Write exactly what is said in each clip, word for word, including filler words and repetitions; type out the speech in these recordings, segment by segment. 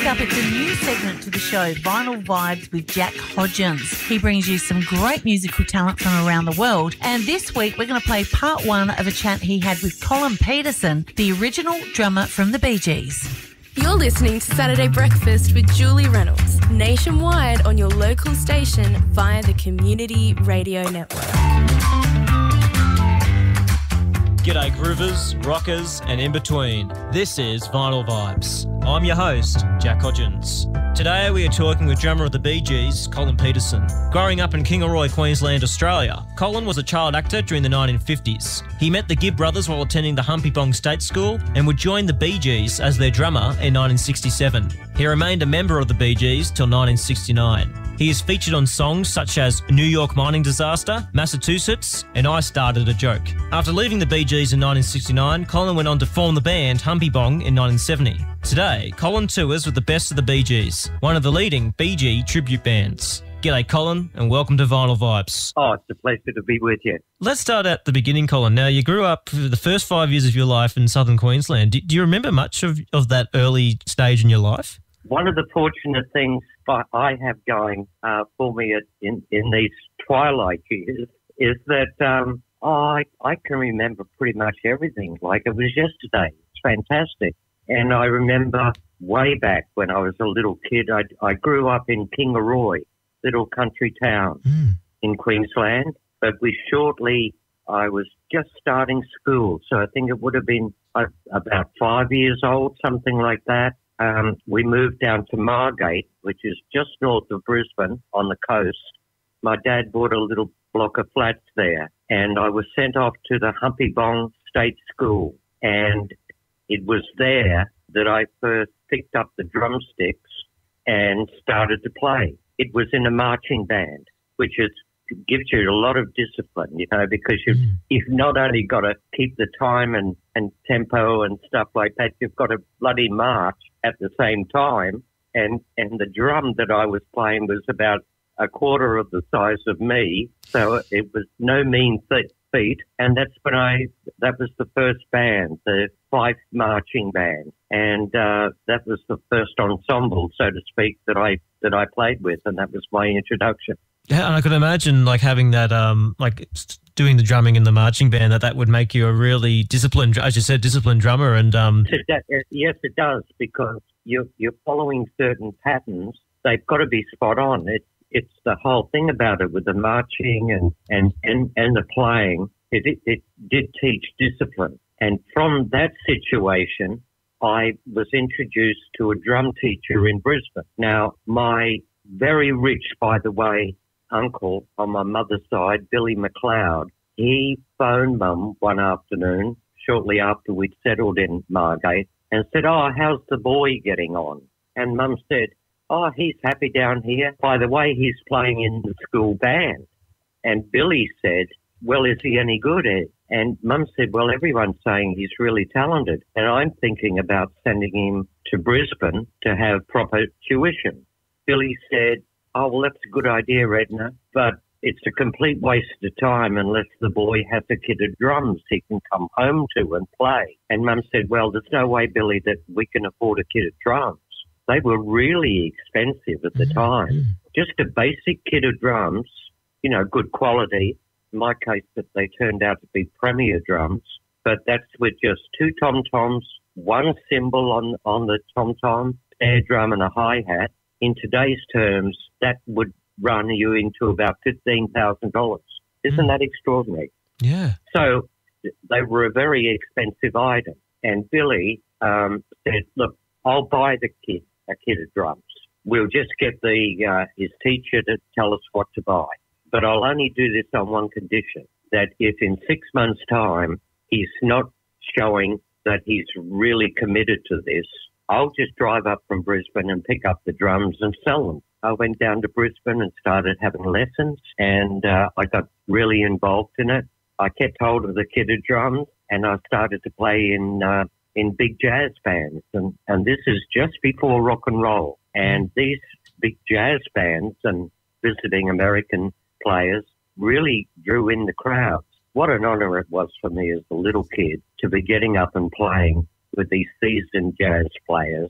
up, it's a new segment to the show, Vinyl Vibes with Jack Hodgins. He brings you some great musical talent from around the world. And this week, we're going to play part one of a chat he had with Colin Peterson, the original drummer from the Bee Gees. You're listening to Saturday Breakfast with Julie Reynolds, nationwide on your local station via the Community Radio Network. G'day groovers, rockers and in between. This is Vinyl Vibes. I'm your host, Jack Hodgins. Today we are talking with drummer of the Bee Gees, Colin Peterson. Growing up in Kingaroy, Queensland, Australia, Colin was a child actor during the nineteen fifties. He met the Gibb brothers while attending the Humpy Bong State School and would join the Bee Gees as their drummer in nineteen sixty-seven. He remained a member of the Bee Gees till nineteen sixty-nine. He is featured on songs such as New York Mining Disaster, Massachusetts, and I Started a Joke. After leaving the Bee Gees in nineteen sixty-nine, Colin went on to form the band Humpy Bong in nineteen seventy. Today, Colin tours with the best of the Bee Gees, one of the leading Bee Gee tribute bands. G'day, Colin, and welcome to Vinyl Vibes. Oh, it's a pleasure to be with you. Let's start at the beginning, Colin. Now, you grew up for the first five years of your life in southern Queensland. Do, do you remember much of, of that early stage in your life? One of the fortunate things I have going uh, for me at, in, in these twilight years is that um, oh, I, I can remember pretty much everything like it was yesterday. It's fantastic. And I remember way back when I was a little kid, I, I grew up in Kingaroy, little country town mm. in Queensland. But we shortly, I was just starting school. So I think it would have been uh, about five years old, something like that. Um, we moved down to Margate, which is just north of Brisbane on the coast. My dad bought a little block of flats there, and I was sent off to the Humpy Bong State School. And it was there that I first picked up the drumsticks and started to play. It was in a marching band, which is, gives you a lot of discipline, you know, because you've, mm. you've not only got to keep the time and, and tempo and stuff like that, you've got to bloody march at the same time. And, and the drum that I was playing was about a quarter of the size of me, so it was no mean feat. And that's when I, that was the first band, the Fife Marching Band. And uh, that was the first ensemble, so to speak, that I that I played with, and that was my introduction. Yeah, and I could imagine like having that, um, like doing the drumming in the marching band, that that would make you a really disciplined, as you said, disciplined drummer. And um, yes, it does, because you're you're following certain patterns. They've got to be spot on. It's it's the whole thing about it with the marching and and and, and the playing. It, it it did teach discipline, and from that situation, I was introduced to a drum teacher in Brisbane. Now, my very rich, by the way, uncle on my mother's side, Billy McLeod, he phoned Mum one afternoon shortly after we'd settled in Margate and said, "Oh, how's the boy getting on?" And Mum said, "Oh, he's happy down here. By the way, he's playing in the school band." And Billy said, "Well, is he any good?" And Mum said, "Well, everyone's saying he's really talented." And I'm thinking about sending him to Brisbane to have proper tuition. Billy said, "Oh, well, that's a good idea, Edna, but it's a complete waste of time unless the boy has a kit of drums he can come home to and play." And Mum said, "Well, there's no way, Billy, that we can afford a kit of drums." They were really expensive at the time. Just a basic kit of drums, you know, good quality. In my case, that they turned out to be Premier drums, but that's with just two tom-toms, one cymbal on, on the tom-tom, air drum and a hi-hat. In today's terms, that would run you into about fifteen thousand dollars. Isn't mm. that extraordinary? Yeah. So they were a very expensive item. And Billy um, said, "Look, I'll buy the kit, a kit of drums. We'll just get the uh, his teacher to tell us what to buy. But I'll only do this on one condition, that if in six months' time he's not showing that he's really committed to this, I'll just drive up from Brisbane and pick up the drums and sell them." I went down to Brisbane and started having lessons, and uh, I got really involved in it. I kept hold of the kit of drums, and I started to play in uh, in big jazz bands. And, and this is just before rock and roll. And these big jazz bands and visiting American players really drew in the crowds. What an honour it was for me as a little kid to be getting up and playing with these seasoned jazz players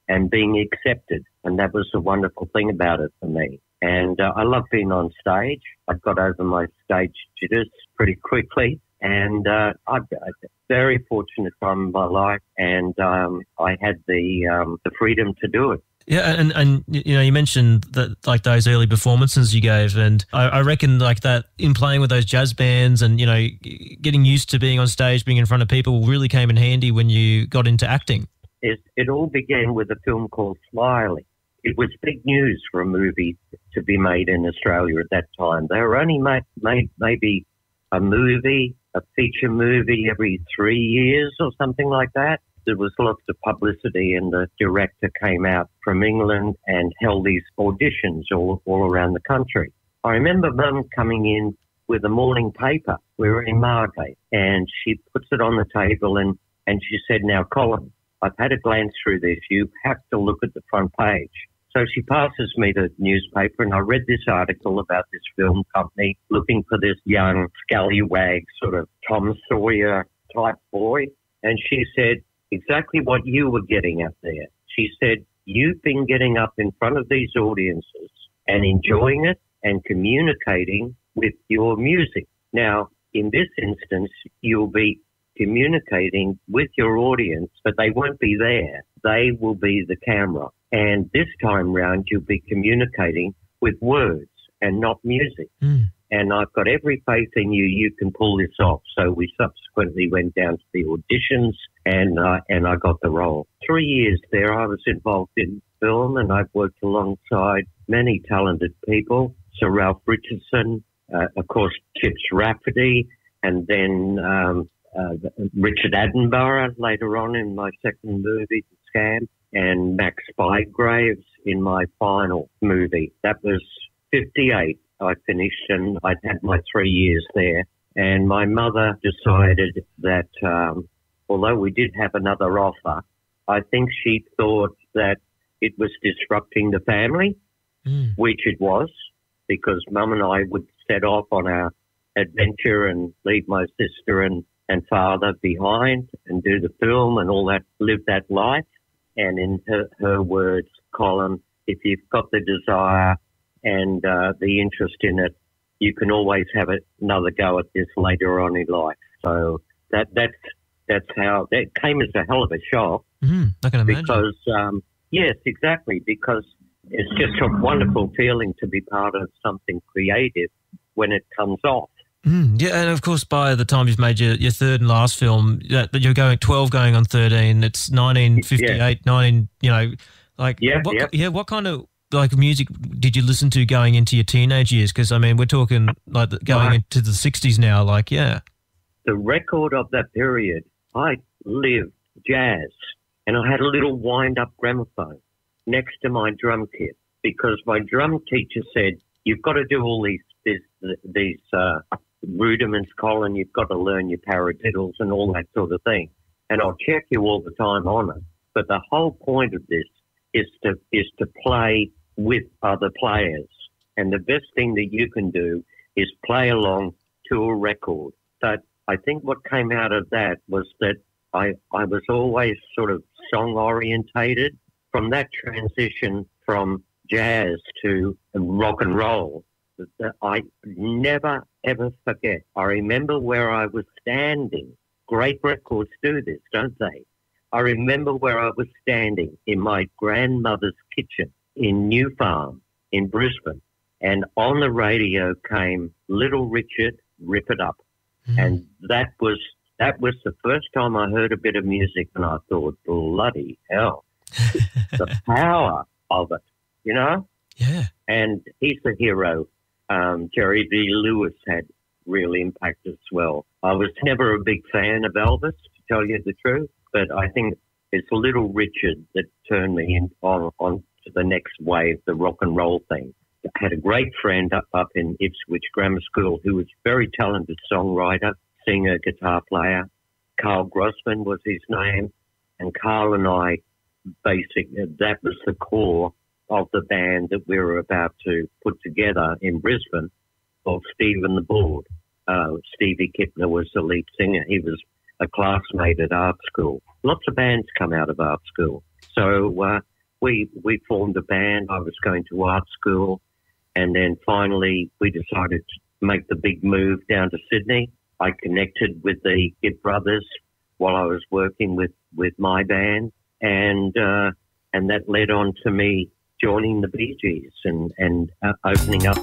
and being accepted. And that was the wonderful thing about it for me. And uh, I love being on stage. I got over my stage jitters pretty quickly. And uh, I've had a very fortunate time in my life, and um, I had the um, the freedom to do it. Yeah, and, and you know, you mentioned that like those early performances you gave, and I, I reckon like that in playing with those jazz bands and, you know, getting used to being on stage, being in front of people really came in handy when you got into acting. It, it all began with a film called Smiley. It was big news for a movie to be made in Australia at that time. They were only made, made maybe a movie, a feature movie every three years or something like that. There was lots of publicity, and the director came out from England and held these auditions all, all around the country. I remember Mum coming in with a morning paper. We were in Margate, and she puts it on the table and, and she said, "Now, Colin, I've had a glance through this. You have to look at the front page." So she passes me the newspaper, and I read this article about this film company looking for this young scallywag sort of Tom Sawyer type boy. And she said exactly what you were getting at there. She said, "You've been getting up in front of these audiences and enjoying it and communicating with your music. Now, in this instance, you'll be communicating with your audience, but they won't be there. They will be the camera. And this time round, you'll be communicating with words and not music. Mm. And I've got every faith in you. You can pull this off." So we subsequently went down to the auditions, and uh, and I got the role. Three years there, I was involved in film, and I've worked alongside many talented people. Sir Ralph Richardson, uh, of course, Chips Rafferty, and then um, uh, Richard Attenborough later on in my second movie, The Scam, and Max Bygraves in my final movie. That was fifty-eight. I finished, and I'd had my three years there. And my mother decided that um, although we did have another offer, I think she thought that it was disrupting the family, mm. which it was, because Mum and I would set off on our adventure and leave my sister and, and father behind and do the film and all that, live that life. And in her, her words, "Colin, if you've got the desire and uh, the interest in it, you can always have another go at this later on in life." So that that's that's how that came as a hell of a shock. Mm, I can imagine. Because um, yes, exactly. Because it's just a wonderful feeling to be part of something creative when it comes off. Mm, yeah, and of course, by the time you've made your, your third and last film, that you're going twelve, going on thirteen. It's nineteen fifty-eight, yeah. nineteen. You know, like yeah, what, yeah. yeah. What kind of like music did you listen to going into your teenage years? Because I mean, we're talking like going right. into the sixties now. Like, yeah, the record of that period. I lived jazz, and I had a little wind-up gramophone next to my drum kit because my drum teacher said, "You've got to do all these these these." Uh, rudiments, Colin, you've got to learn your paradiddles and all that sort of thing. And I'll check you all the time on it. But the whole point of this is to is to play with other players. And the best thing that you can do is play along to a record. But I think what came out of that was that I, I was always sort of song-orientated. From that transition from jazz to rock and roll, that I never, ever forget. I remember where I was standing. Great records do this, don't they? I remember where I was standing in my grandmother's kitchen in New Farm in Brisbane, and on the radio came Little Richard, Rip It Up. Mm. And that was that was the first time I heard a bit of music, and I thought, bloody hell, the power of it, you know? Yeah. And he's the hero. Um, Jerry Lee Lewis had real impact as well. I was never a big fan of Elvis, to tell you the truth, but I think it's Little Richard that turned me in, on, on to the next wave, the rock and roll thing. I had a great friend up, up in Ipswich Grammar School who was a very talented songwriter, singer, guitar player. Carl Grossman was his name, and Carl and I, basically, that was the core of the band that we were about to put together in Brisbane called Steve and the Board. Uh, Stevie Kipner was the lead singer. He was a classmate at art school. Lots of bands come out of art school. So uh, we, we formed a band. I was going to art school, and then finally we decided to make the big move down to Sydney. I connected with the Gibb Brothers while I was working with, with my band, and uh, and that led on to me joining the Bee Gees and, and uh, opening up